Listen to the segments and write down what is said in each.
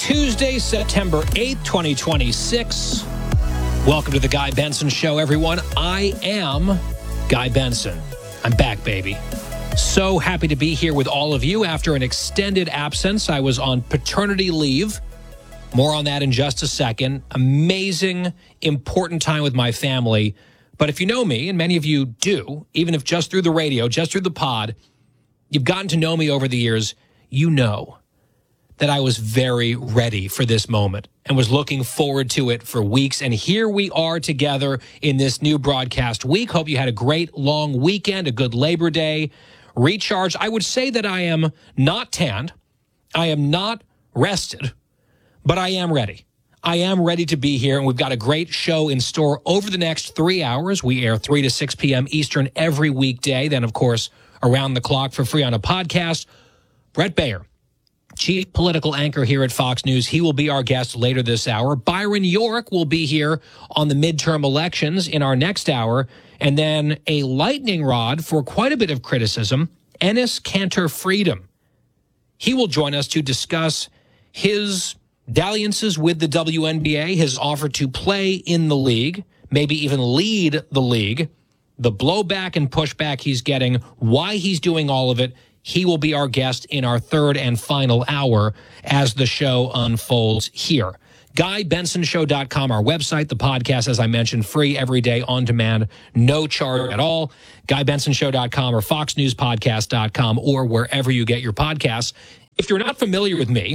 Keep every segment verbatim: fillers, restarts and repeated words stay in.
Tuesday, September eighth, twenty twenty-six. Welcome to the Guy Benson Show, everyone. I am Guy Benson. I'm back, baby. So happy to be here with all of you after an extended absence. I was on paternity leave. More on that in just a second. Amazing, important time with my family. But if you know me, and many of you do, even if just through the radio, just through the pod, you've gotten to know me over the years, you know that I was very ready for this moment and was looking forward to it for weeks. And here we are together in this new broadcast week. Hope you had a great long weekend, a good Labor Day, recharge. I would say that I am not tanned. I am not rested, but I am ready. I am ready to be here, and we've got a great show in store over the next three hours. We air three to six p.m. Eastern every weekday. Then, of course, around the clock for free on a podcast. Bret Baier, chief political anchor here at Fox News. He will be our guest later this hour. Byron York will be here on the midterm elections in our next hour. And then a lightning rod for quite a bit of criticism, Enes Kanter Freedom. He will join us to discuss his dalliances with the W N B A, his offer to play in the league, maybe even lead the league, the blowback and pushback he's getting, why he's doing all of it. He will be our guest in our third and final hour as the show unfolds here. Guy Benson Show dot com, our website, the podcast, as I mentioned, free every day on demand, no charge at all. Guy Benson Show dot com or Fox News Podcast dot com or wherever you get your podcasts. If you're not familiar with me,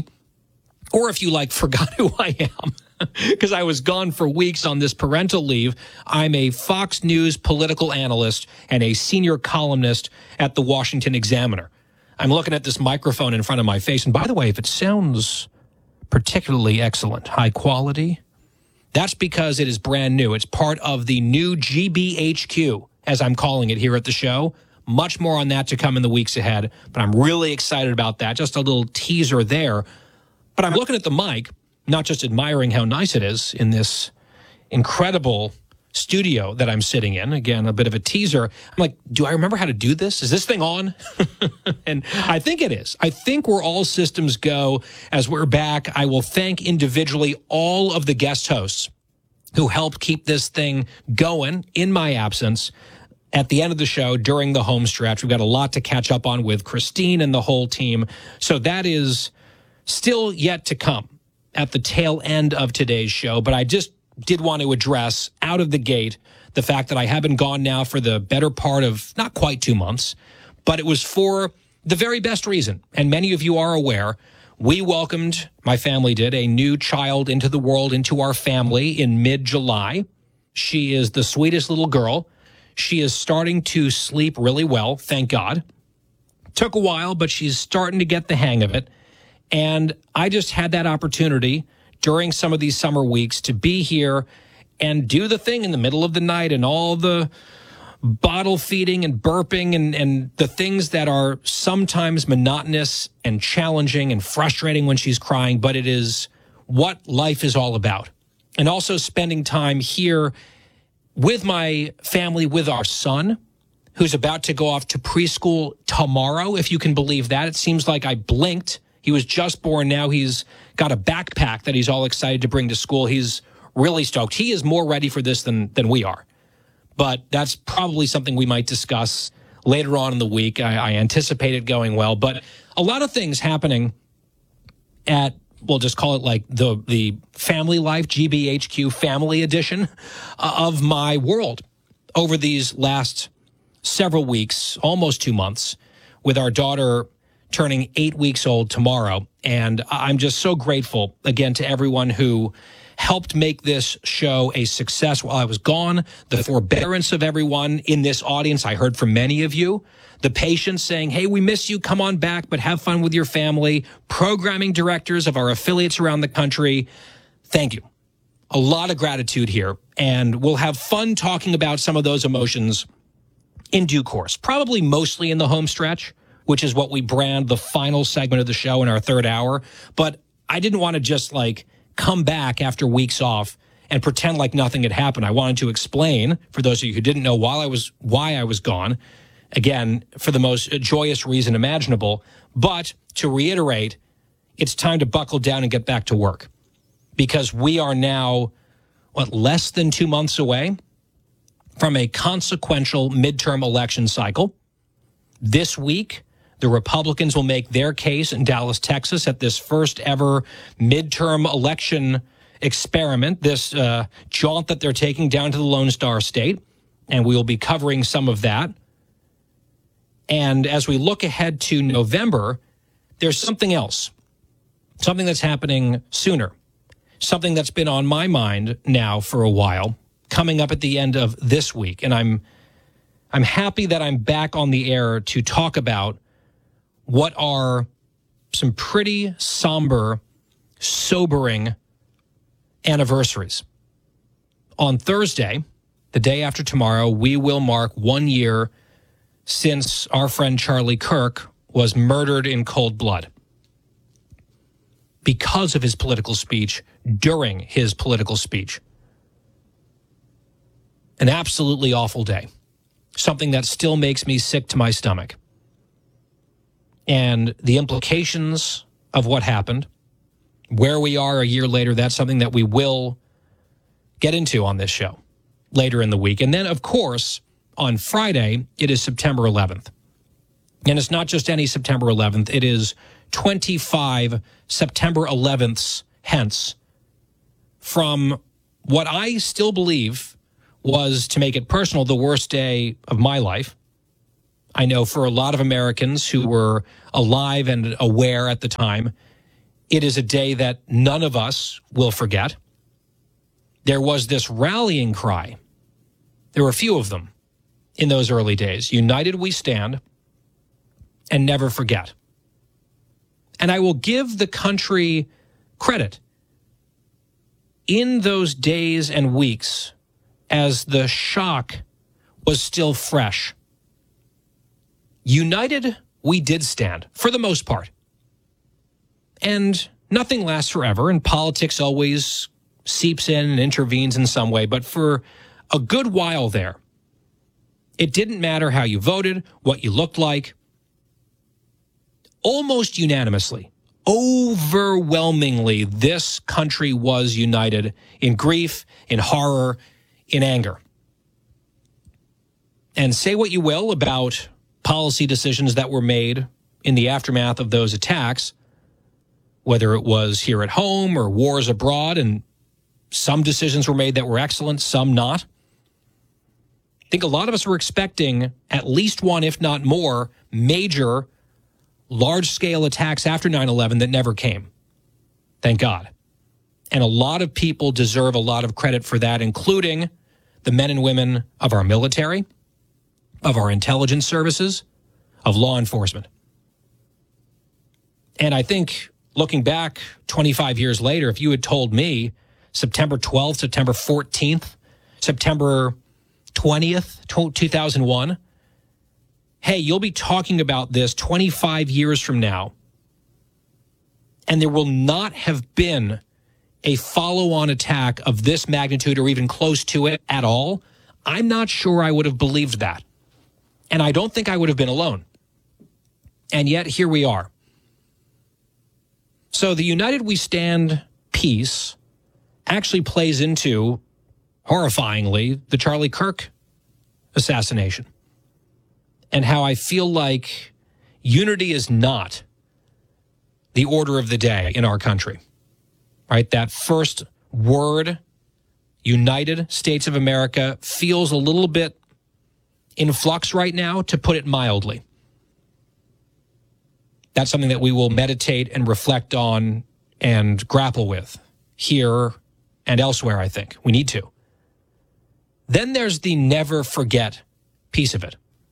or if you like forgot who I am, because I was gone for weeks on this parental leave, I'm a Fox News political analyst and a senior columnist at the Washington Examiner. I'm looking at this microphone in front of my face. And by the way, if it sounds particularly excellent, high quality, that's because it is brand new. It's part of the new G B H Q, as I'm calling it here at the show. Much more on that to come in the weeks ahead. But I'm really excited about that. Just a little teaser there. But I'm looking at the mic, not just admiring how nice it is in this incredible studio that I'm sitting in. Again, a bit of a teaser. I'm like, do I remember how to do this? Is this thing on? And I think it is. I think we're all systems go as we're back. I will thank individually all of the guest hosts who helped keep this thing going in my absence. At the end of the show, during the home stretch, we've got a lot to catch up on with Christine and the whole team. So that is still yet to come at the tail end of today's show. But I just did want to address out of the gate the fact that I have been gone now for the better part of not quite two months, but it was for the very best reason. And many of you are aware, we welcomed, my family did, a new child into the world, into our family in mid-July. She is the sweetest little girl. She is starting to sleep really well, thank God. Took a while, but she's starting to get the hang of it. And I just had that opportunity during some of these summer weeks to be here and do the thing in the middle of the night and all the bottle feeding and burping and, and the things that are sometimes monotonous and challenging and frustrating when she's crying, but it is what life is all about. And also spending time here with my family, with our son, who's about to go off to preschool tomorrow, if you can believe that. It seems like I blinked. He was just born. Now he's got a backpack that he's all excited to bring to school. He's really stoked. He is more ready for this than than we are. But that's probably something we might discuss later on in the week. I, I anticipate it going well. But a lot of things happening at, we'll just call it like the, the family life, G B H Q family edition of my world over these last several weeks, almost two months, with our daughter turning eight weeks old tomorrow. And I'm just so grateful, again, to everyone who helped make this show a success while I was gone, the forbearance of everyone in this audience. I heard from many of you, the patients saying, hey, we miss you, come on back, but have fun with your family, programming directors of our affiliates around the country. Thank you. A lot of gratitude here, and we'll have fun talking about some of those emotions in due course, probably mostly in the home stretch, which is what we brand the final segment of the show in our third hour. But I didn't want to just like come back after weeks off and pretend like nothing had happened. I wanted to explain, for those of you who didn't know while I was why I was gone, again, for the most joyous reason imaginable, but to reiterate, it's time to buckle down and get back to work, because we are now, what, less than two months away from a consequential midterm election cycle. This week, the Republicans will make their case in Dallas, Texas, at this first ever midterm election experiment, this uh, jaunt that they're taking down to the Lone Star State, and we will be covering some of that. And as we look ahead to November, there's something else, something that's happening sooner, something that's been on my mind now for a while, coming up at the end of this week. And I'm I'm happy that I'm back on the air to talk about what are some pretty somber, sobering anniversaries. On Thursday, the day after tomorrow, we will mark one year since our friend Charlie Kirk was murdered in cold blood because of his political speech during his political speech. An absolutely awful day. Something that still makes me sick to my stomach. And the implications of what happened, where we are a year later, that's something that we will get into on this show later in the week. And then, of course, on Friday, it is September eleventh. And it's not just any September eleventh. It is twenty-five September elevenths hence from what I still believe was, to make it personal, the worst day of my life. I know for a lot of Americans who were alive and aware at the time, it is a day that none of us will forget. There was this rallying cry. There were a few of them in those early days. United we stand and never forget. And I will give the country credit. In those days and weeks, as the shock was still fresh, united we did stand, for the most part. And nothing lasts forever, and politics always seeps in and intervenes in some way. But for a good while there, it didn't matter how you voted, what you looked like. Almost unanimously, overwhelmingly, this country was united in grief, in horror, in anger. And say what you will about policy decisions that were made in the aftermath of those attacks, whether it was here at home or wars abroad, and some decisions were made that were excellent, some not. I think a lot of us were expecting at least one, if not more, major, large-scale attacks after nine eleven that never came. Thank God. And a lot of people deserve a lot of credit for that, including the men and women of our military, of our intelligence services, of law enforcement. And I think, looking back twenty-five years later, if you had told me September twelfth, September fourteenth, September twentieth, two thousand one, hey, you'll be talking about this twenty-five years from now, and there will not have been a follow-on attack of this magnitude or even close to it at all, I'm not sure I would have believed that. And I don't think I would have been alone. And yet, here we are. So the United We Stand piece actually plays into, horrifyingly, the Charlie Kirk assassination. And how I feel like unity is not the order of the day in our country. Right? That first word, United States of America, feels a little bit in flux right now, to put it mildly. That's something that we will meditate and reflect on and grapple with here and elsewhere, I think. We need to. Then there's the never forget piece of it.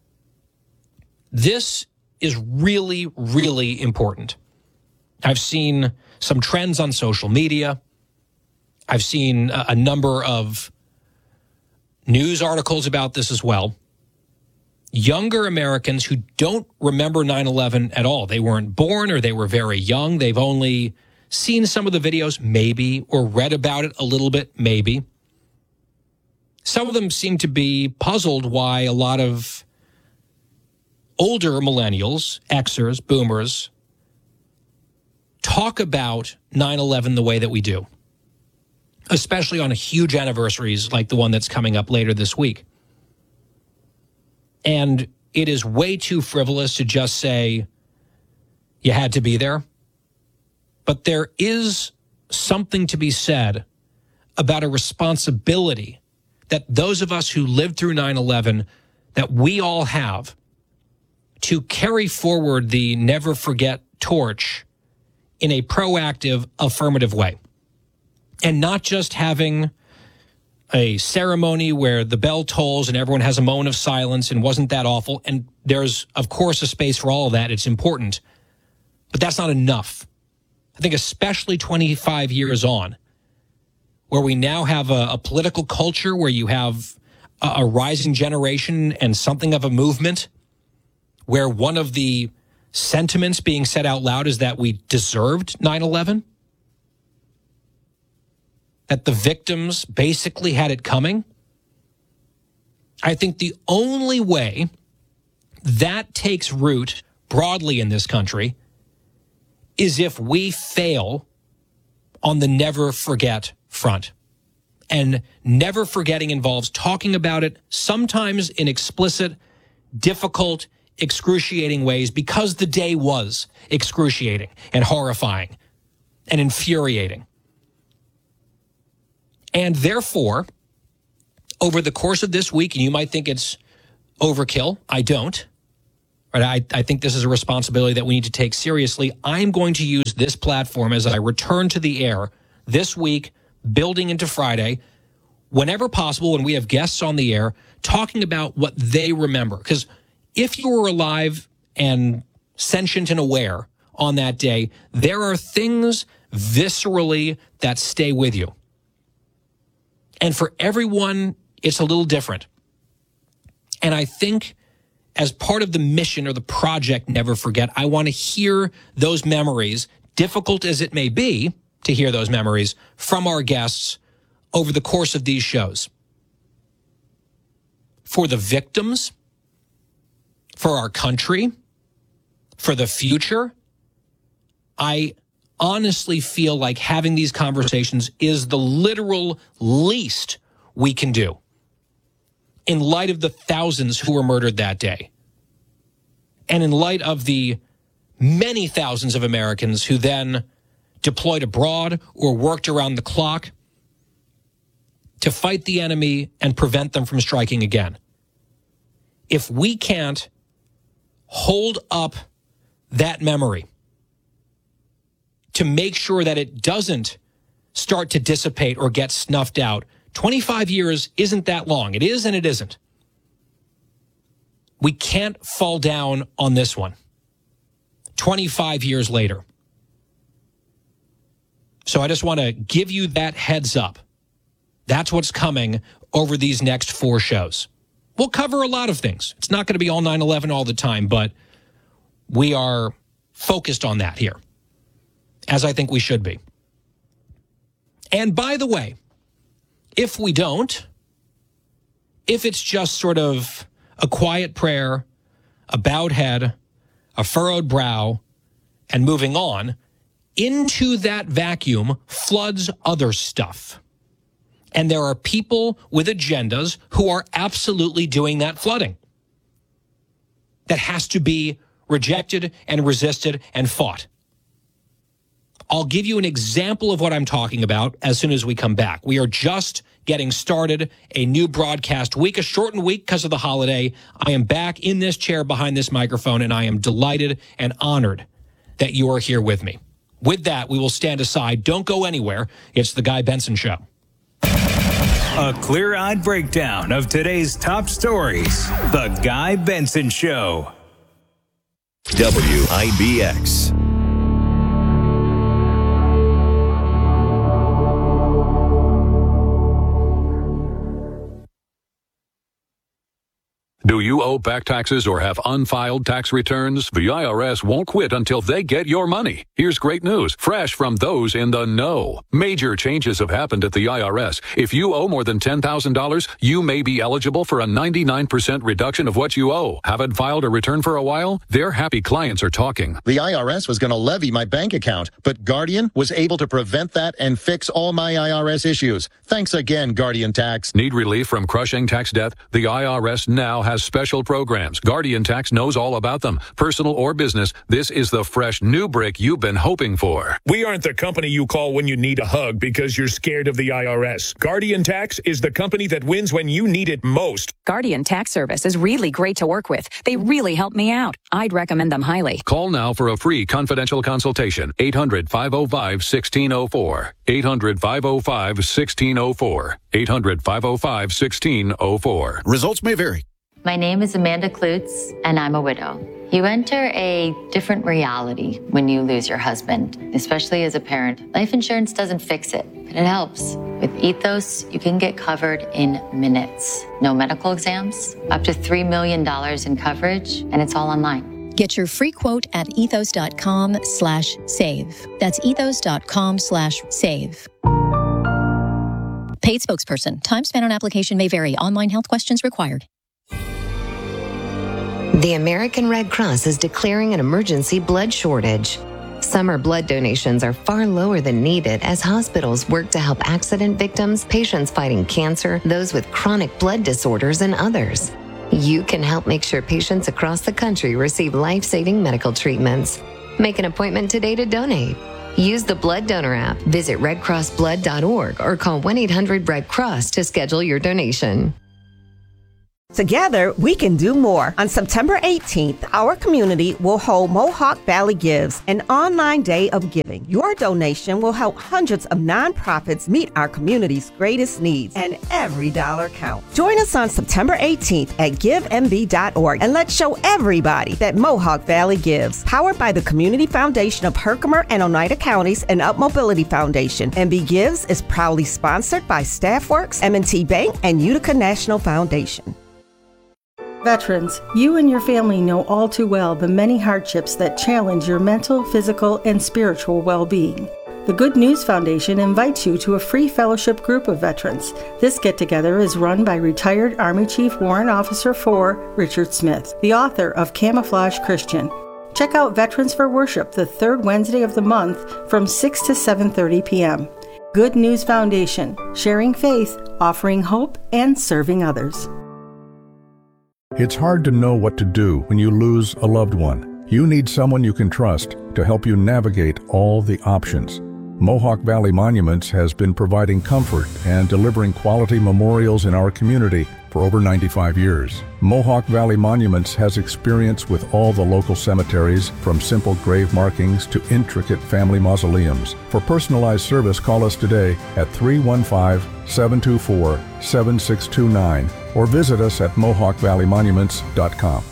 This is really, really important. I've seen some trends on social media. I've seen a, a number of news articles about this as well. Younger Americans who don't remember nine eleven at all. They weren't born, or they were very young. They've only seen some of the videos, maybe, or read about it a little bit, maybe. Some of them seem to be puzzled why a lot of older millennials, Xers, boomers, talk about nine eleven the way that we do, especially on huge anniversaries like the one that's coming up later this week. And it is way too frivolous to just say you had to be there. But there is something to be said about a responsibility that those of us who lived through nine eleven, that we all have, to carry forward the never forget torch in a proactive, affirmative way. And not just having a ceremony where the bell tolls and everyone has a moment of silence and wasn't that awful. And there's, of course, a space for all of that. It's important. But that's not enough. I think especially twenty-five years on, where we now have a, a political culture where you have a, a rising generation and something of a movement, where one of the sentiments being said out loud is that we deserved nine eleven, that the victims basically had it coming. I think the only way that takes root broadly in this country is if we fail on the never forget front. And never forgetting involves talking about it, sometimes in explicit, difficult, excruciating ways, because the day was excruciating and horrifying and infuriating. And therefore, over the course of this week, and you might think it's overkill, I don't. Right? I, I think this is a responsibility that we need to take seriously. I'm going to use this platform as I return to the air this week, building into Friday, whenever possible, when we have guests on the air, talking about what they remember. Because if you were alive and sentient and aware on that day, there are things viscerally that stay with you. And for everyone, it's a little different. And I think as part of the mission or the project Never Forget, I want to hear those memories, difficult as it may be to hear those memories, from our guests over the course of these shows. For the victims, for our country, for the future, I honestly feel like having these conversations is the literal least we can do in light of the thousands who were murdered that day, and in light of the many thousands of Americans who then deployed abroad or worked around the clock to fight the enemy and prevent them from striking again. If we can't hold up that memory to make sure that it doesn't start to dissipate or get snuffed out, twenty-five years isn't that long. It is and it isn't. We can't fall down on this one twenty-five years later. So I just want to give you that heads up. That's what's coming over these next four shows. We'll cover a lot of things. It's not going to be all nine eleven all the time, but we are focused on that here, as I think we should be. And by the way, if we don't, if it's just sort of a quiet prayer, a bowed head, a furrowed brow, and moving on, into that vacuum floods other stuff. And there are people with agendas who are absolutely doing that flooding. That has to be rejected and resisted and fought. I'll give you an example of what I'm talking about as soon as we come back. We are just getting started, a new broadcast week, a shortened week because of the holiday. I am back in this chair behind this microphone, and I am delighted and honored that you are here with me. With that, we will stand aside. Don't go anywhere. It's The Guy Benson Show. A clear-eyed breakdown of today's top stories. The Guy Benson Show. W I B X. Do you owe back taxes or have unfiled tax returns? The I R S won't quit until they get your money. Here's great news, fresh from those in the know. Major changes have happened at the I R S. If you owe more than ten thousand dollars, you may be eligible for a ninety-nine percent reduction of what you owe. Haven't filed a return for a while? Their happy clients are talking. The I R S was going to levy my bank account, but Guardian was able to prevent that and fix all my I R S issues. Thanks again, Guardian Tax. Need relief from crushing tax debt? The I R S now has special programs. Guardian Tax knows all about them. Personal or business, this is the fresh new brick you've been hoping for. We aren't the company you call when you need a hug because you're scared of the I R S. Guardian Tax is the company that wins when you need it most. Guardian Tax Service is really great to work with. They really helped me out. I'd recommend them highly. Call now for a free confidential consultation. eight hundred, five oh five, one six oh four. eight hundred, five oh five, one six oh four. eight hundred, five oh five, one six oh four. Results may vary. My name is Amanda Klutz, and I'm a widow. You enter a different reality when you lose your husband, especially as a parent. Life insurance doesn't fix it, but it helps. With Ethos, you can get covered in minutes. No medical exams, up to three million dollars in coverage, and it's all online. Get your free quote at ethos.com slash save. That's ethos.com slash save. Paid spokesperson. Time spent on application may vary. Online health questions required. The American Red Cross is declaring an emergency blood shortage. Summer blood donations are far lower than needed as hospitals work to help accident victims, patients fighting cancer, those with chronic blood disorders, and others. You can help make sure patients across the country receive life-saving medical treatments. Make an appointment today to donate. Use the Blood Donor app, visit red cross blood dot org, or call one eight hundred red cross to schedule your donation. Together, we can do more. On September eighteenth, our community will hold Mohawk Valley Gives, an online day of giving. Your donation will help hundreds of nonprofits meet our community's greatest needs, and every dollar counts. Join us on September eighteenth at give m b dot org, and let's show everybody that Mohawk Valley Gives. Powered by the Community Foundation of Herkimer and Oneida Counties and Up Mobility Foundation, M B Gives is proudly sponsored by StaffWorks, M and T Bank, and Utica National Foundation. Veterans, you and your family know all too well the many hardships that challenge your mental, physical, and spiritual well-being. The Good News Foundation invites you to a free fellowship group of veterans. This get-together is run by retired Army Chief Warrant Officer four, Richard Smith, the author of Camouflage Christian. Check out Veterans for Worship the third Wednesday of the month from six to seven thirty p.m. Good News Foundation, sharing faith, offering hope, and serving others. It's hard to know what to do when you lose a loved one. You need someone you can trust to help you navigate all the options. Mohawk Valley Monuments has been providing comfort and delivering quality memorials in our community for over ninety-five years. Mohawk Valley Monuments has experience with all the local cemeteries, from simple grave markings to intricate family mausoleums. For personalized service, call us today at three one five, seven two four, seven six two nine or visit us at mohawk valley monuments dot com.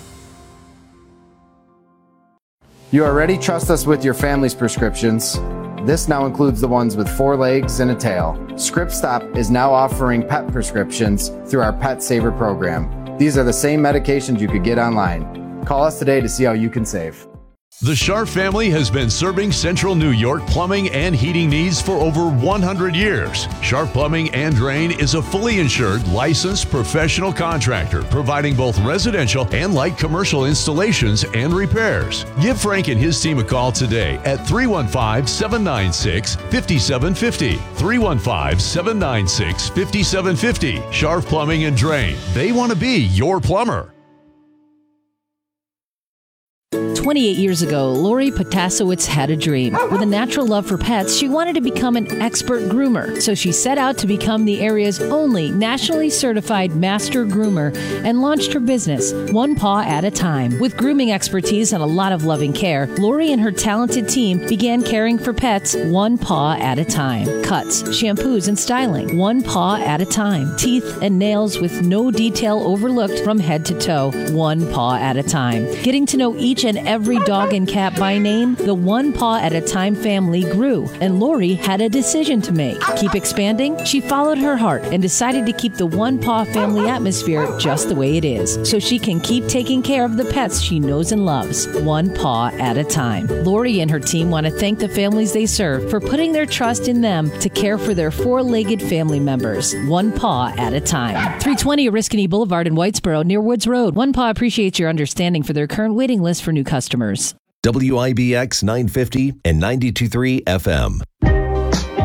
You already trust us with your family's prescriptions. This now includes the ones with four legs and a tail. ScriptStop is now offering pet prescriptions through our Pet Saver program. These are the same medications you could get online. Call us today to see how you can save. The Scharf family has been serving Central New York plumbing and heating needs for over one hundred years. Scharf Plumbing and Drain is a fully insured, licensed professional contractor providing both residential and light commercial installations and repairs. Give Frank and his team a call today at three one five, seven nine six, five seven five zero. three one five, seven nine six, five seven five zero. Scharf Plumbing and Drain. They want to be your plumber. twenty-eight years ago, Lori Potasowicz had a dream. With a natural love for pets, she wanted to become an expert groomer. So she set out to become the area's only nationally certified master groomer and launched her business, one paw at a time. With grooming expertise and a lot of loving care, Lori and her talented team began caring for pets one paw at a time. Cuts, shampoos, and styling, one paw at a time. Teeth and nails with no detail overlooked from head to toe, one paw at a time. Getting to know each and every every dog and cat by name, the One Paw at a Time family grew, and Lori had a decision to make. Keep expanding? She followed her heart and decided to keep the One Paw family atmosphere just the way it is, so she can keep taking care of the pets she knows and loves, one paw at a time. Lori and her team want to thank the families they serve for putting their trust in them to care for their four-legged family members, one paw at a time. three twenty Oriskany Boulevard in Whitesboro near Woods Road. One Paw appreciates your understanding for their current waiting list for new customers. W I B X nine fifty and ninety-two point three F M.